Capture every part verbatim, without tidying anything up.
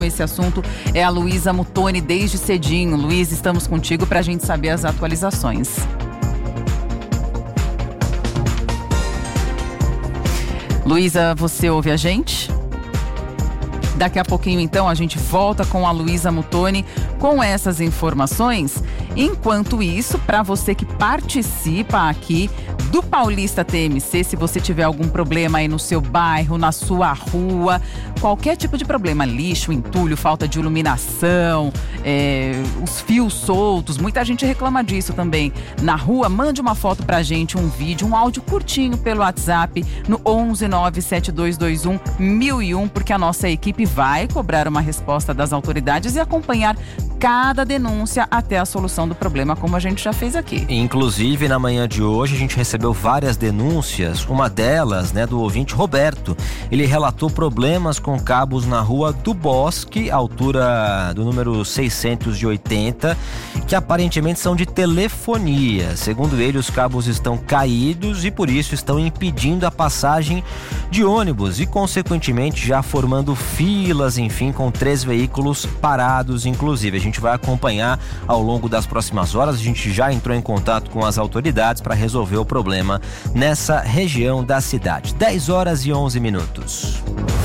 esse assunto é a Luísa Mutoni desde cedinho. Luísa, estamos contigo para a gente saber as atualizações. Luísa, você ouve a gente? Daqui a pouquinho, então, a gente volta com a Luísa Mutoni com essas informações. Enquanto isso, para você que participa aqui do Paulista T M C, se você tiver algum problema aí no seu bairro, na sua rua, qualquer tipo de problema, lixo, entulho, falta de iluminação, é, os fios soltos, muita gente reclama disso também. Na rua, mande uma foto pra gente, um vídeo, um áudio curtinho pelo WhatsApp no onze nove sete dois dois um mil e um, porque a nossa equipe vai cobrar uma resposta das autoridades e acompanhar cada denúncia até a solução do problema, como a gente já fez aqui. Inclusive, na manhã de hoje, a gente recebeu várias denúncias, uma delas, né, do ouvinte Roberto. Ele relatou problemas com cabos na rua do Bosque, altura do número seiscentos e oitenta, que aparentemente são de telefonia. Segundo ele, os cabos estão caídos e por isso estão impedindo a passagem de ônibus e, consequentemente, já formando filas, enfim, com três veículos parados, inclusive. A gente vai acompanhar ao longo das próximas horas. A gente já entrou em contato com as autoridades para resolver o problema nessa região da cidade. dez horas e onze minutos.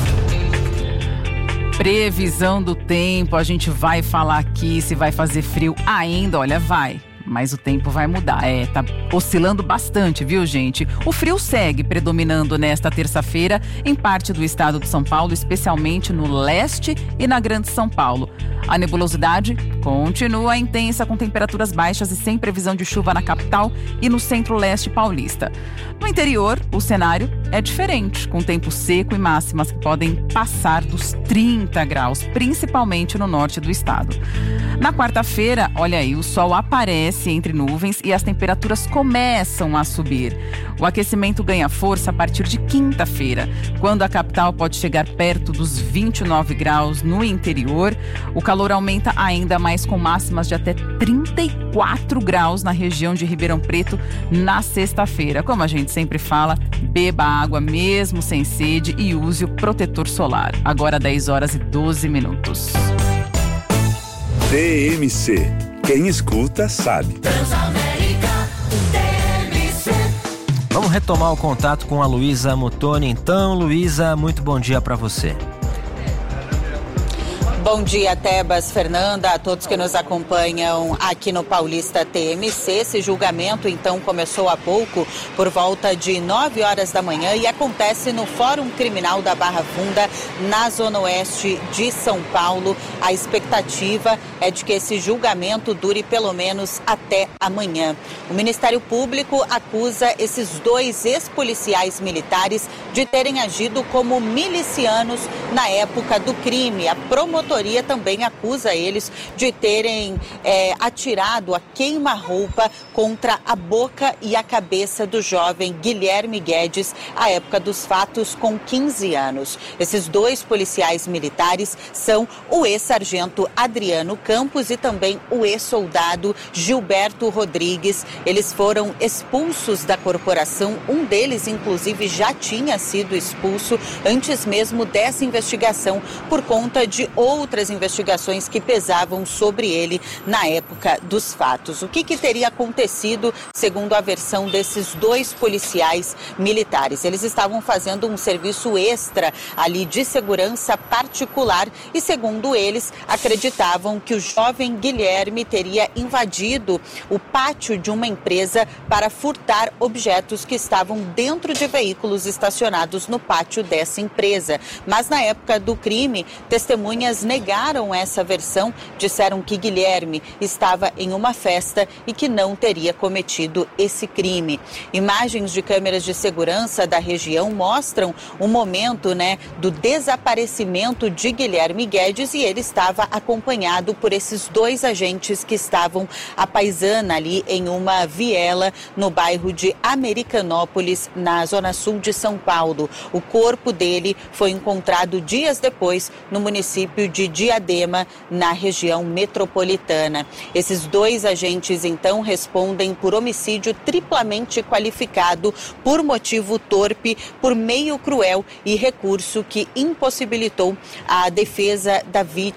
Previsão do tempo, a gente vai falar aqui se vai fazer frio ainda, olha, vai. Mas o tempo vai mudar, é, tá oscilando bastante, viu, gente? O frio segue predominando nesta terça-feira em parte do estado de São Paulo, especialmente no leste e na Grande São Paulo. A nebulosidade continua intensa, com temperaturas baixas e sem previsão de chuva na capital e no centro-leste paulista. No interior, o cenário é diferente, com tempo seco e máximas que podem passar dos trinta graus, principalmente no norte do estado. Na quarta-feira, olha aí, o sol aparece entre nuvens e as temperaturas começam a subir. O aquecimento ganha força a partir de quinta-feira, quando a capital pode chegar perto dos vinte e nove graus no interior. O calor aumenta ainda mais, com máximas de até trinta e quatro graus na região de Ribeirão Preto na sexta-feira. Como a gente sempre fala, beba água mesmo sem sede e use o protetor solar. Agora dez horas e doze minutos. T M C. Quem escuta sabe. Transamérica, T M C. Vamos retomar o contato com a Luísa Mutoni. Então, Luísa, muito bom dia para você. Bom dia, Tebas, Fernanda, a todos que nos acompanham aqui no Paulista T M C. Esse julgamento, então, começou há pouco, por volta de nove horas da manhã, e acontece no Fórum Criminal da Barra Funda, na Zona Oeste de São Paulo. A expectativa é de que esse julgamento dure pelo menos até amanhã. O Ministério Público acusa esses dois ex-policiais militares de terem agido como milicianos na época do crime. A promotoria também acusa eles de terem é, atirado a queima-roupa contra a boca e a cabeça do jovem Guilherme Guedes, à época dos fatos, com quinze anos. Esses dois policiais militares são o ex-sargento Adriano Campos e também o ex-soldado Gilberto Rodrigues. Eles foram expulsos da corporação. Um deles, inclusive, já tinha sido expulso antes mesmo dessa investigação, por conta de outras outras investigações que pesavam sobre ele na época dos fatos. O que, que teria acontecido, segundo a versão desses dois policiais militares? Eles estavam fazendo um serviço extra ali de segurança particular e, segundo eles, acreditavam que o jovem Guilherme teria invadido o pátio de uma empresa para furtar objetos que estavam dentro de veículos estacionados no pátio dessa empresa. Mas na época do crime, testemunhas negaram essa versão, disseram que Guilherme estava em uma festa e que não teria cometido esse crime. Imagens de câmeras de segurança da região mostram o momento, né, do desaparecimento de Guilherme Guedes, e ele estava acompanhado por esses dois agentes que estavam à paisana ali em uma viela no bairro de Americanópolis, na zona sul de São Paulo. O corpo dele foi encontrado dias depois no município de de Diadema, na região metropolitana. Esses dois agentes, então, respondem por homicídio triplamente qualificado por motivo torpe, por meio cruel e recurso que impossibilitou a defesa da vítima